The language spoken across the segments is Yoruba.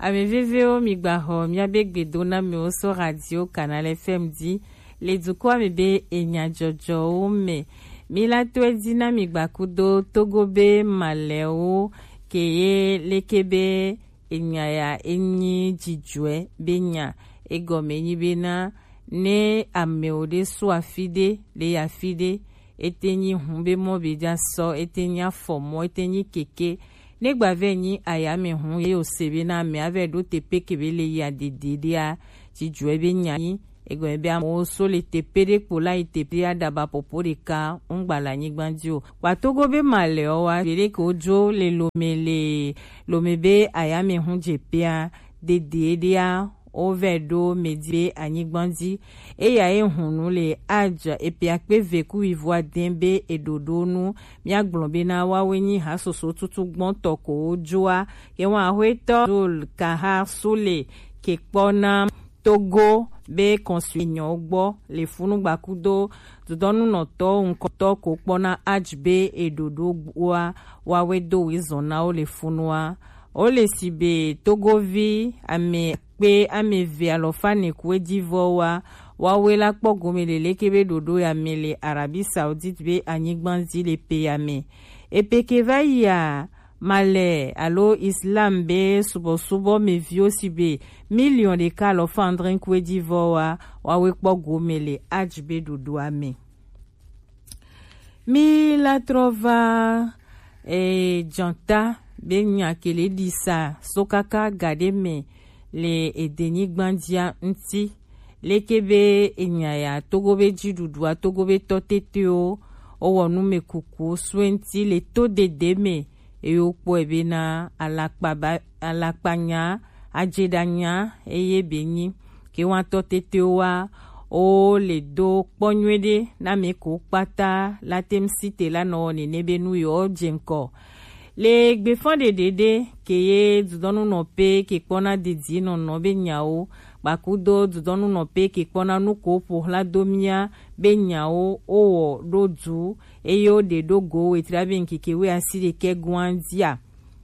Ameveveo migbaho miabegbedo me oso radio Canal FM di le duko amebe enyajojo me milato edina migbakudo togobe maleo keye lekebe enyaya enyi jijwe benya egome nyibena ne ameode so afide le afide etenyi humbe mo beja so etenya fomo etenyi keke negba venyi ayame hun ye osebe na me avedo tepe kebele ya dededia jijwe benya yi egome be amo so le tepere pola itepe adaba poporika ungbala nyigbandio watogo be male o wa bere ko jo le lomebe ayame hun jepia dededia overdo medie anyigbandi eya ehunu le aja epiakpe veku ivoa dembe edodonu miaglombe na wawenyi hasoso tutu gbon toko joa ke wa hweto dol kaha sole ke pona Togo be konsuenyo gbo le funu gbakudo dodonu no to nkoto ko pona ajbe edodo gwa wawedo wizona o le funua o le sibe Togovi ame pe ameve alofane kwe divowa wawela kpogomele kebe dodo ya mele Arabie Saoudite be anyigbanzi le peyame epekeva ya male alo Islam be subo mevio sibe million de kalofandrin kwe divowa wawe kpogomele ajbe dodo ame mi la trova janta be nyakele disa sokaka gademe le edeni gbandia nti lekebe enyaya togobe jidudua togobe toteteo owonu mekuku swenti le to dedeme eyokpo ebena alakpanya ajedanya eyebenyi ke wan toteteo wa o le do kponywede na meko pata latem site la no ne nebenu yo jenko le gbefon de dede keye dudonu no pe ke kpona didi no no be nyao bakudo dudonu no pe ke kpona nuko po la domia be nyao owo dodu eyo de dogo etrabe nkike we asire ke gwandia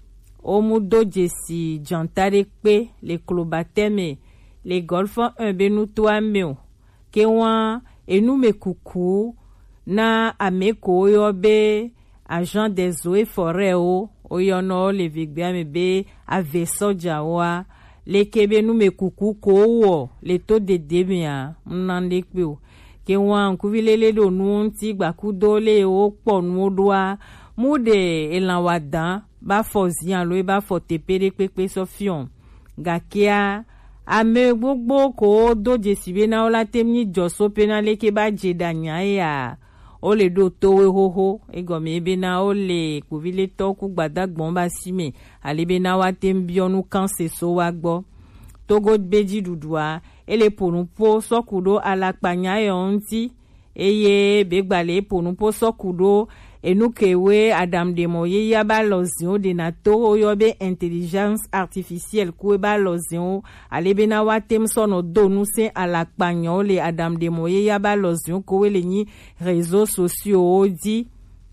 o mudo jesi jantare pe le klobateme le golfo un benu toa meu ke wan enu mekuku na ameko yo be agent des eaux et forêts oyono le vigbiame be ave soja wa le kebe nu mekuku ko wo le to de demia nande pe o ke wan kuvilele do nu nti gbakudo le o po nu doa mude elanwadan ba fozian lo ba fotepere pepe sofion gakia ame gbogbo ko do jesibe na ola temni joso pena le ke ba jedanya ya o le do towe hoho egome ebe na o le kuvile toku gbadagbon ba sime alebe na wa tembionu kanse so wa gbo Togo beji dudua ele ponupo sokudo alakpanya yonti eye begbale ponupo sokudo enukewe Adam Demoye yaba lozio de nato oyobe intelligence artificielle kueba lozio alebe na wa temsono donu se alakpanya le Adam Demoye yaba lozio kowele ni réseaux sociaux odi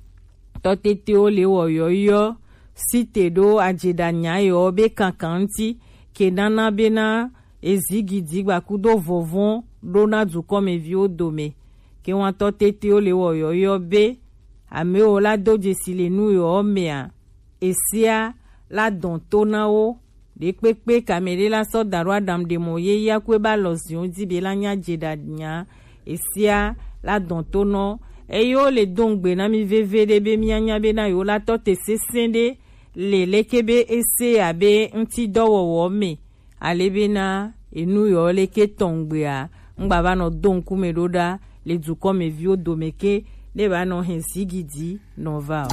totete o le woyoyo site do ajedanya yo be kankanti kenana bena ezigidi gbakudo vovon dona du comme vio dome ke wan totete o le woyoyo be ame o la do jesile nu yo mea esia la dontona o de pepe kamere la so daro Adam Demoye ya kweba lozion di be la nya jedanya esia la dontono eyo le dongbe na mi veve de be mianya be na yo la tote sesende le lekebe ese abe nti dowo me alebe na enu yo leke tongbe a ngbaba no donku medoda le du comme vio domeke le ba no hensigidi no va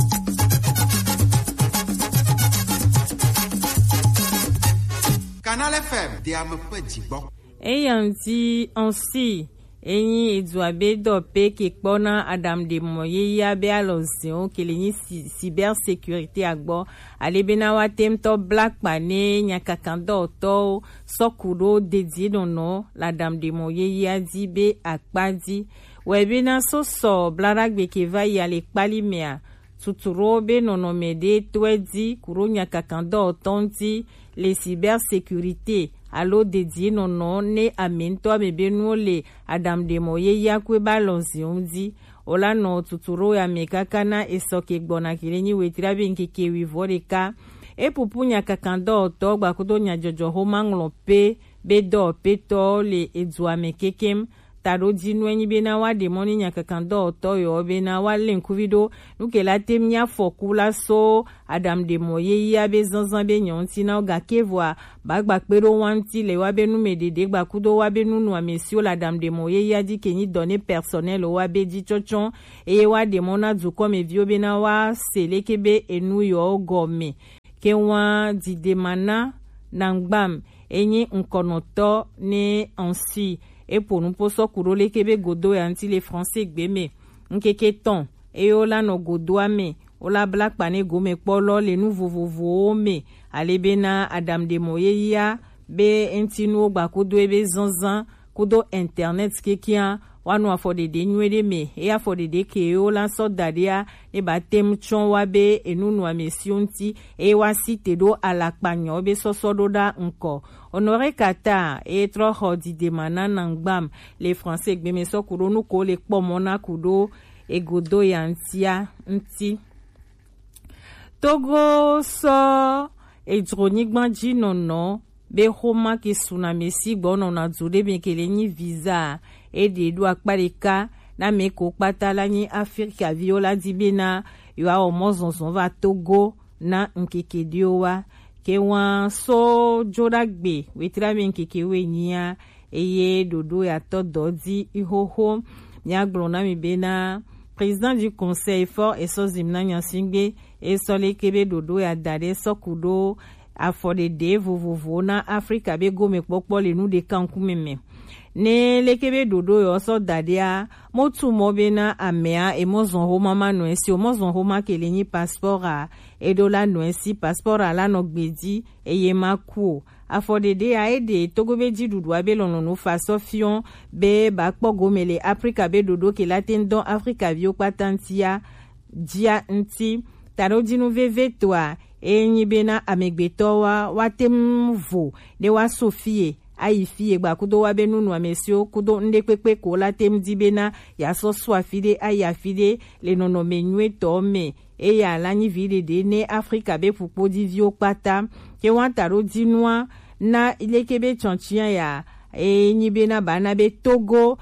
Canal FM de am pejigbo eyanti onsi eyin eduabe dope ke kpona Adam Demoye ya be alozio keleni cybersécurité agbo alebena watem to black pane nyakakando to sokudo dedi nono la Adam Demoye ya di be akpadi webina so blaragbe ke va ya le palimea tuturobe nono mede twedi kuro nyakakando tonti les cybersécurité alo dédié non ne amento amebenu le Adam de Moye yakwe balonzi undi ola no tuturo ya mekakana esoke gbona kilenyi wetira benkeke wivoreka epupunya kakando to gbakudo nya jojo homanglo pe bedo peto le eduame kekem taro dinu enyi bena wa demoni nya kakando to yo bena wa lenkuvido nukela temnya fokula so Adam de Moye ya bezanzan be nyonti na ga kevwa bagba pero wanti le wa benu medede gbakudo wa benu no amesio la Adam de Moye ya di kenyi données personnelles wa be di chochon e wa demona du comme vio bena wa selekebe enu yo gome ke wa di demana nangbam enyi nkonoto ne ansi et pour nous poso kurole kebe godo ya anti les français gbeme nkeke ton e ola no godo ame ola black pane gome polo le nouveau vovo me alebena Adam de Moye ya be entino gbakudo ebe zanzan kudo internet kekia wanu afodede nywede me e afodede ke ola so dadia e batem chon wabe enunu amesionti e wasite do alakpanyo be sosodo da nko Honoré Kata et trop hodi de mananangbam les français gbeme so kuro nu ko le pomona kudo e godo yantia nti Togo so e dronikbanji nono be homa ke sunamesi gbono na zude be kelenyi visa e de do akpareka na meko patala ni Afrika viola dibena yo a omozonzon va Togo na nkekediowa ke wan so jodagbe wetira men keke wenya eye dodo ya tododi ihoho nyagbona mi bena président du conseil fort et so zimna nyansingbe e so lekebe dodo ya dade sokudo afodede vovovo na Afrika be gome popo le nu de kankumeme ne lekebe dodo yo so dadia motu mobena amea e mozon homa manu esi o mozon homa kelenyi passeport a edola no esi passeport ala no gbedi eye maku afodede a ede togobe di dudu abe lono no faso fion be bakpo gomele Afrika be dodo ke latin don Afrika bio patantia dia nti taro dinu veve toa enyi bena amegbetowa watemvo de wa Sofie aifi egba kudo wa benunu amesio kudo ndekpekpe ko la temdi bena ya so swafide ayafide le nono menwe tome e ya lanyi vide de ne Afrika be pupo divio pata ke wantaro dinwa na ilekebe chonchia ya e nyibena bana be Togo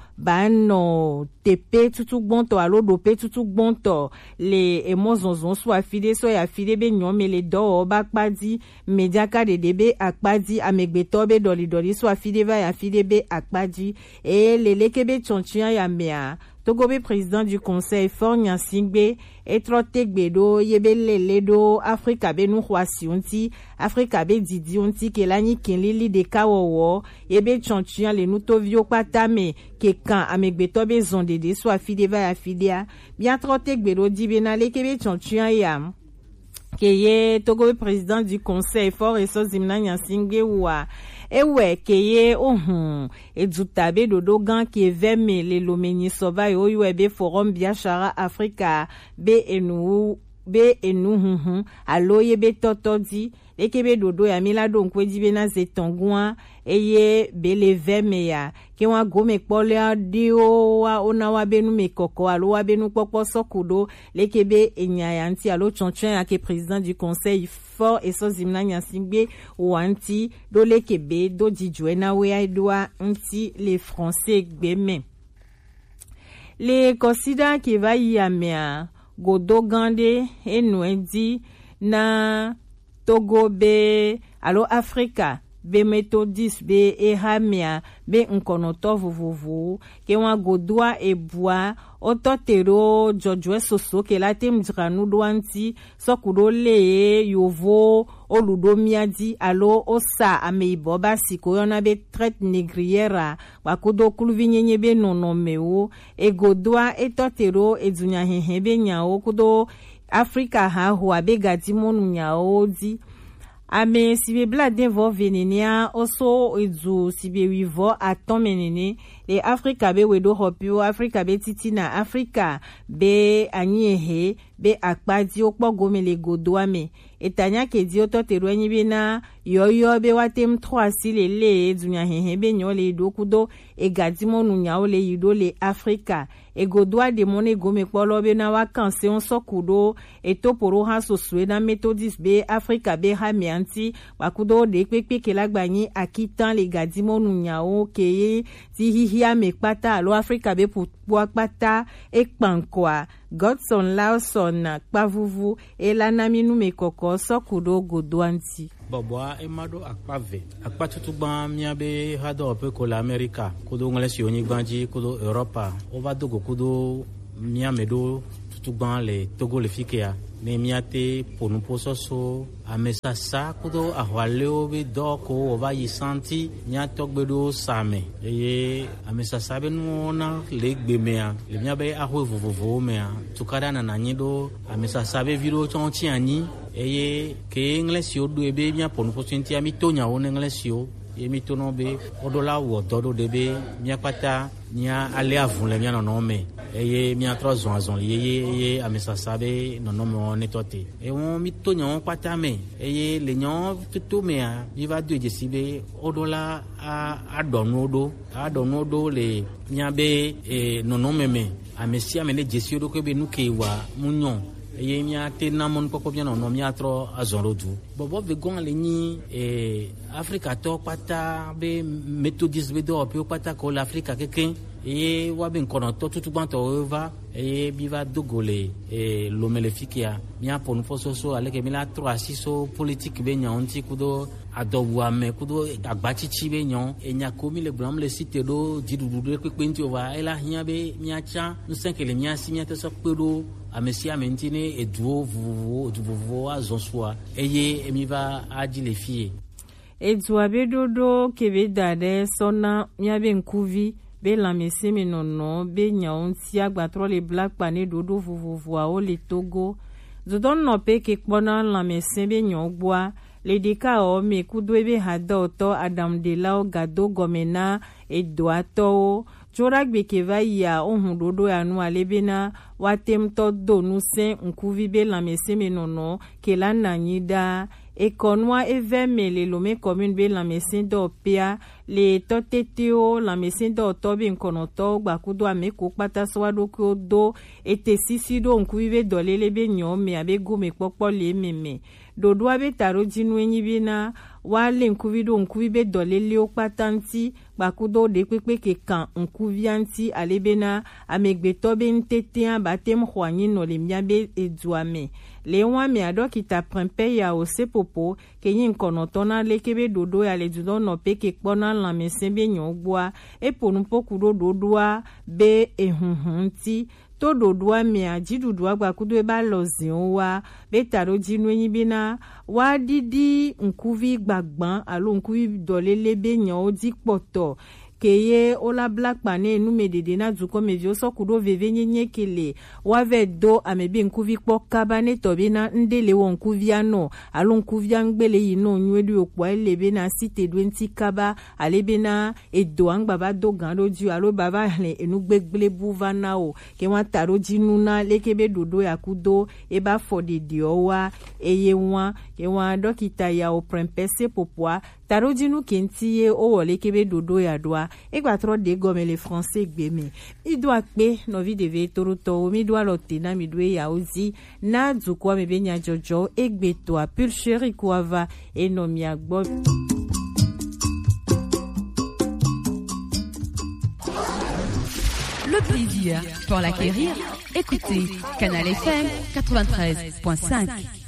bano tepe tutu gbonto alo dope tutu gbonto le emozonzon so afide so ya fide be nyome le do ba kpadi mediaka de debe akpadi amegbeto be doli so afide va ya fide be akpadi e le lekebe chonchia ya mea Togo be président du conseil fort nyansingbe etrote gbedo yebelele do Afrika be nu hwasionti Afrika be didionti ke lanyi kinlili de kawowo yebe chonchia le nutovio patame ke kan amegbeto be zondede so afide va ya fidea bien trote gbedo dibena lekebe chonchia ya keye Togo be président du conseil fort et so zimna nyansingbe wa ewe keye edutabe dodo gan ki veme le lomeni sova yo ebe forum biashara Afrika be enu alo yebe totodi ekebe dodo ya milado nkweji be na zetongwa eye bele veme ya ke wa gome kpole dio wa ona wa benu mekoko alo wa benu popo sokudo lekebe enyaya nti alo chonchon ya ke président du conseil fort et so zimna nyansingbe wanti do lekebe do dijuena we aidwa nti les français gbeme le consider ki va yamea godo gande enwendi na Togo be alo Afrika be methodist be ehamia be nkonoto vovovo ke wa godwa ebua ototero jojwe soso ke la temdranu doanti sokudo le yovo oludomiadi alo osa ameibo basi ko yona be traite négrière wakudo kuluvinyenye be nonomeo e godwa etotero edunya hehe be nyao kudo Afrika ha huwa be gadimonu nyao di ame sibe blade vo venenia oso edu sibe wivo aton menene le Afrika be wedo hopio Afrika be titina Afrika be anyehe be akpadi okpogome le godoame etanya kedi ototeru enyi be na yoyo be watem 3 sile le dunya hehe be nyole dokudo egadimo nunya ole yido le Afrika egodoa de mone gome kpolo be na wakanse on sokudo etoporo ha sosue na Methodist be Afrika be ha mianti wakudo de pepe kelagbanyi akitan le gadimo nunya o keye ti hihia mekpata alo Afrika be pukpata ekpankwa Godson Lawson kpavuvu elanaminu mekoko sokudo godoanti Boboa emado akpave akpatutugba miabe hado pe ko la America kudo ngale si oni gbanji kudo Europa ova dogo kudo miamedo tutugba le Togo le fikea ne miate ponu pososo amesasa kudo ahwaleo be doko ova yisanti nyatogbedo same eye amesasa be nuona legbemea le miabe ahwe vovovo mea tukada na nanyido amesasa be viro chonchi ani eye ke English yo do ebe mia ponu posenti ami tonya won English yo emi tono be odola wo dodo debe mia pata nya ale avun le mia no me eye mia 3 azon ye amesasa be no me netote e won mi tonya won pata me eye le nyon tutu me a viva do jesibe odola a donodo le mia be no me amesia me le jesio do ko be nuke wa munyon eye mia te namon poko bien no mia tro azorodu bobo ve gon le ni Afrika to pata be Methodist be do pe pata ko l'Africa keken eye wa be nkono to tutu gban to ova eye biva dogole lo melefikia mia ponu fososo aleke mila 3 asiso politique be nyanti kudo adowa me kudo agbachichi be nyon enya komi le blam le site do didudu pepe nti ova ela hia be mia cha nsenkele mia si mia te so pedo amesia mentine eduo vuvo azonswa eye emiva aji le fie edua bedodo kebe dade sona miabe nkuvi be la meseme nono be nyaonti agbatro le black pane dodo vuvo a o le Togo zodon no pe ke kpona la meseme nyogboa le deka o me kudwe be hada oto Adam Delao gado gomena edoato Choragbe keva ya dodo ya nu alebena watem to donu sen nkuvi be la meseme nono ke la nanyida ekonwa evemele lome commune be la mesin do pia le toteteo la mesin do tobi nkonoto gbakudo ameko pata swado ko do etesisi do nkuvi be dolele be nyome abe gome popo le meme dodo abe taro jinu enyi bina wale nkuvi do nkuvi be dolele o patanti gbakudo de pepe ke kan nkuvi anti alebena amegbeto be ntete batem khwanyi no le miabe eduame le wame adokita prempe ya osepopo kenyin konotona lekebe dodo ya le judo no peke kpona la mesembe nyogboa eponu pokudo dodoa be ehunhunti to dodoa me ajidudu agbakudo eba lozin wa betaro jinu enyi bina wa didi nkuvi gbagban alo nkuvi dolele be nyan odi poto keye ola black pane nu medede na zuko mevio sokudo veve nyenye kele wave do amebe nkuvi kpo kabane tobina ndele won kuviano alo nkuvia ngbele yino nwedu okpo elebe na site dwenti kaba alebena edo angbaba do gando ju alo baba le enugbegle buvana o ke wan taro jinuna lekebe dodo yakudo eba fodi diowa eye wan ke wan dokita ya o prempese popwa taro jinu kentie o wole kebe dodo ya doa Equatro de gomme les français gbeme il doit pe no vi deve toruto mi doit lotina mi doit ya ozi na dzukwa me benya jojo egbeto a pulcheri kwava e no mi agbo Le plaisir pour l'acquérir, écoutez Canal FM 93.5.